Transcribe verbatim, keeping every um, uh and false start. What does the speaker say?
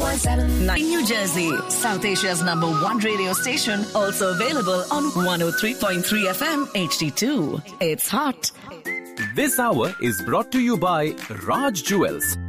point seven. New Jersey, South Asia's number one radio station, also available on one oh three point three F M H D two. It's hot. This hour is brought to you by Raj Jewels,